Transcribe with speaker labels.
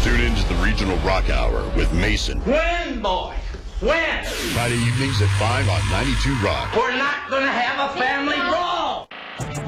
Speaker 1: Tune in to the Regional Rock Hour with Mason.
Speaker 2: When, boy? When?
Speaker 1: Friday evenings at 5 on 92 Rock.
Speaker 2: We're not going to have a family brawl.